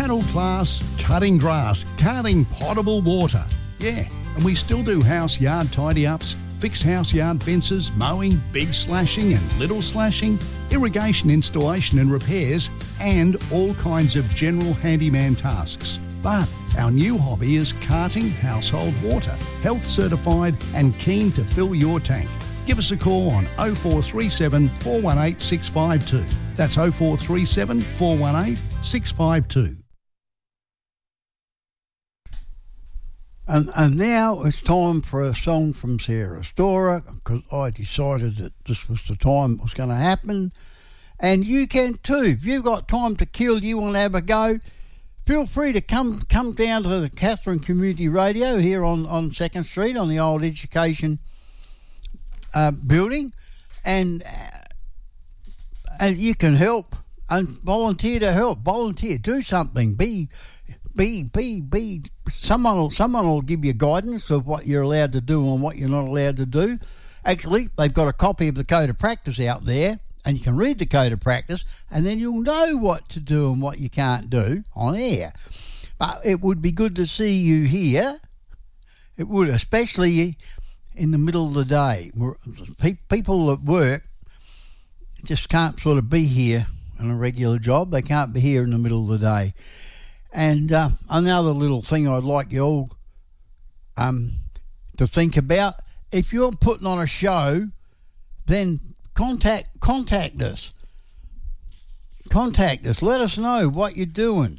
Panel class, cutting grass, carting potable water. Yeah, and we still do house yard tidy-ups, fix house yard fences, mowing, big slashing and little slashing, irrigation installation and repairs, and all kinds of general handyman tasks. But our new hobby is carting household water, health certified and keen to fill your tank. Give us a call on 0437 418 652. That's 0437 418 652. And now it's time for a song from Sarah Storer, because I decided that this was the time it was going to happen. And you can too. If you've got time to kill, you want to have a go, feel free to come down to the Katherine Community Radio here on 2nd Street on the old education building, and you can help and volunteer to help. Volunteer, do something. Be. Someone will give you guidance of what you're allowed to do and what you're not allowed to do. Actually, they've got a copy of the Code of Practice out there, and you can read the Code of Practice, and then you'll know what to do and what you can't do on air. But it would be good to see you here. It would, especially in the middle of the day. People at work just can't sort of be here on a regular job. They can't be here in the middle of the day. And another little thing I'd like you all to think about, if you're putting on a show, then contact us. Contact us. Let us know what you're doing.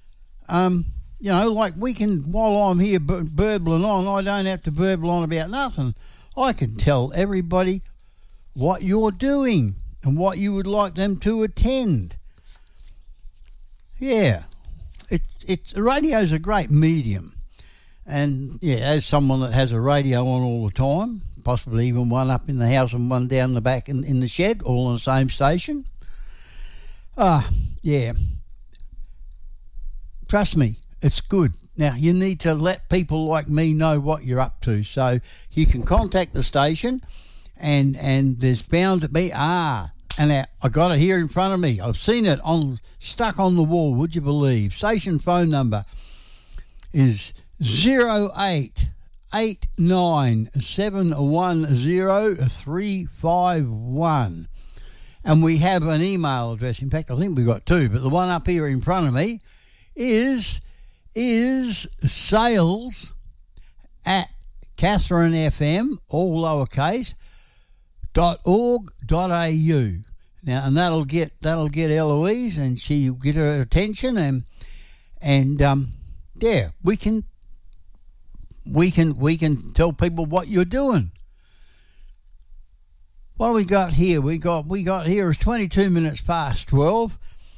Like we can, while I'm here burbling on, I don't have to burble on about nothing. I can tell everybody what you're doing and what you would like them to attend. Yeah. Radio's a great medium, and yeah, as someone that has a radio on all the time, possibly even one up in the house and one down the back in the shed, all on the same station. Yeah. Trust me, it's good. Now, you need to let people like me know what you're up to, so you can contact the station, and there's bound to be and I got it here in front of me. I've seen it stuck on the wall, would you believe? Station phone number is 0889710351. And we have an email address. In fact, I think we've got two, but the one up here in front of me is sales at Katherine FM, all lowercase, .org.au. Now, and that'll get Eloise, and she'll get her attention, and yeah, we can tell people what you're doing. What we got here? We got here is 22 minutes past 12,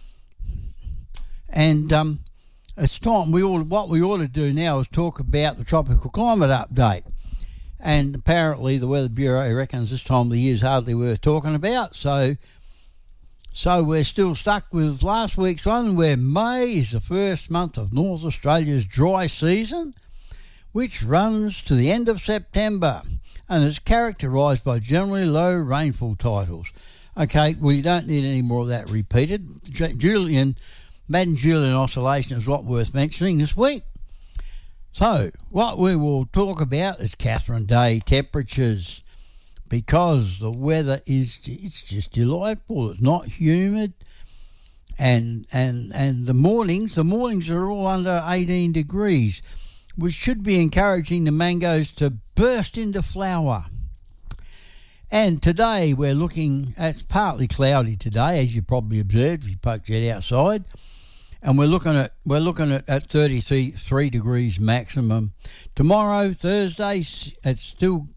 and it's time. What we ought to do now is talk about the tropical climate update. And apparently the Weather Bureau reckons this time of the year is hardly worth talking about. So we're still stuck with last week's one, where May is the first month of North Australia's dry season, which runs to the end of September and is characterised by generally low rainfall titles. Okay, well, you don't need any more of that repeated. Madden Julian oscillation is not worth mentioning this week. So, what we will talk about is Katherine Day temperatures, because the weather it's just delightful. It's not humid, and the mornings are all under 18 degrees, which should be encouraging the mangoes to burst into flower. And today we're looking at partly cloudy today, as you probably observed if you poked your head outside. And we're looking at 33 degrees maximum. Tomorrow, Thursday, it's still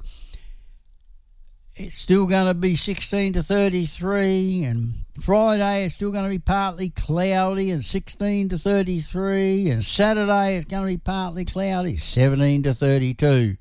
going to be 16 to 33, and Friday it's still going to be partly cloudy and 16 to 33, and Saturday it's going to be partly cloudy, 17 to 32.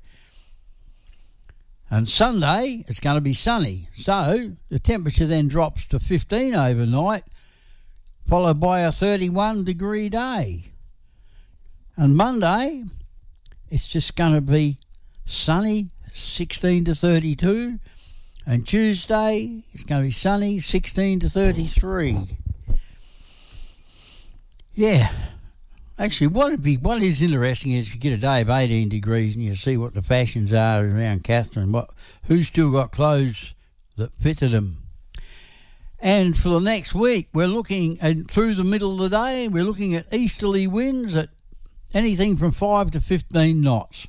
And Sunday it's going to be sunny, so the temperature then drops to 15 overnight, followed by a 31-degree day. And Monday, it's just going to be sunny, 16 to 32. And Tuesday, it's going to be sunny, 16 to 33. Yeah, Actually, what is interesting is you get a day of 18 degrees and you see what the fashions are around Katherine, who's still got clothes that fitted them. And for the next week, we're looking, and through the middle of the day, we're looking at easterly winds at anything from 5 to 15 knots.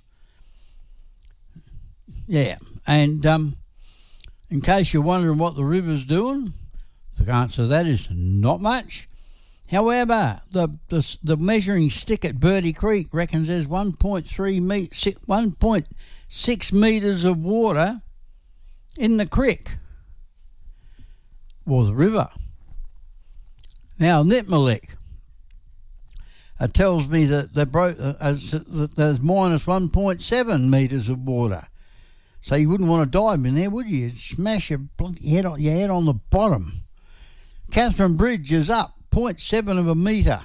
Yeah, and in case you're wondering what the river's doing, the answer to that is not much. However, the measuring stick at Birdie Creek reckons there's 1.6 metres of water in the creek, or the river. Now, Nipmulik tells me that there's minus 1.7 metres of water. So you wouldn't want to dive in there, would you? You'd smash your head on the bottom. Katherine Bridge is up 0.7 of a metre.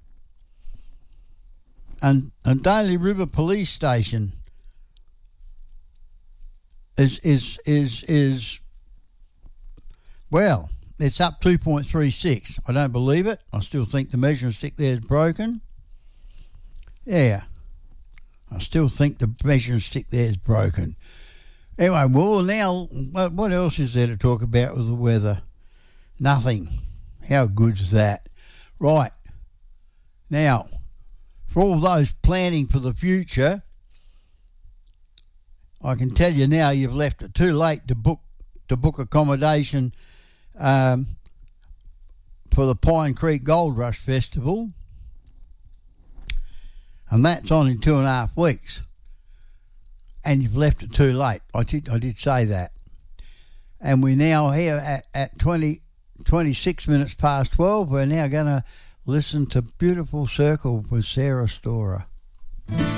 And Daly River Police Station is well, it's up 2.36. I don't believe it. I still think the measuring stick there is broken. Yeah. I still think the measuring stick there is broken. Anyway, well, now, what else is there to talk about with the weather? Nothing. How good's that? Right. Now, for all those planning for the future, I can tell you now you've left it too late to book accommodation for the Pine Creek Gold Rush Festival. And that's on in 2.5 weeks. And you've left it too late. I did say that. And we're now here at 26 minutes past 12. We're now going to listen to Beautiful Circle with Sarah Storer.